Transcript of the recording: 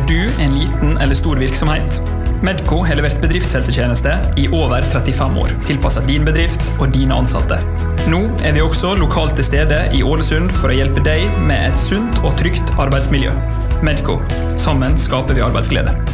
Driver du en liten eller stor virksomhet? Medco har levert bedriftshelsetjeneste i over 35 år, tilpasset din bedrift og dine ansatte. Nå er vi også lokalt til stede i Ålesund for å hjelpe deg med et sunt og trygt arbeidsmiljø. Medco. Sammen skaper vi arbeidsglede.